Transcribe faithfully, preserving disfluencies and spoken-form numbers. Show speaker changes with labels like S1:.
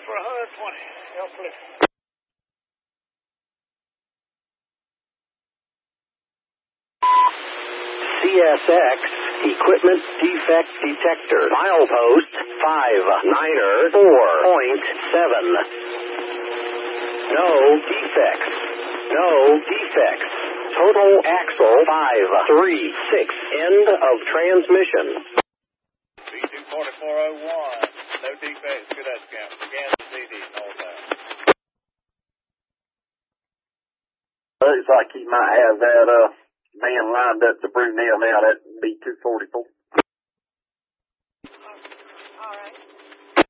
S1: for one hundred twenty. L clear.
S2: C S X Equipment Defect Detector. Milepost five niner four point seven. No defects. No defects. Total axle five three six. End of transmission.
S1: B two forty-four oh one. No defects. Good as count. Kansas City all time.
S3: Looks like he might have that uh man lined up to Brunel now. That B two forty-four.